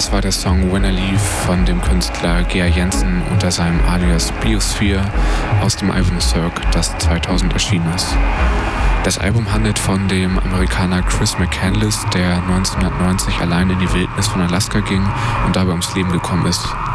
Das war der Song When I Leave von dem Künstler Gea Jensen unter seinem Alias Biosphere aus dem Album Cirque, das 2000 erschienen ist. Das Album handelt von dem Amerikaner Chris McCandless, der 1990 allein in die Wildnis von Alaska ging und dabei ums Leben gekommen ist.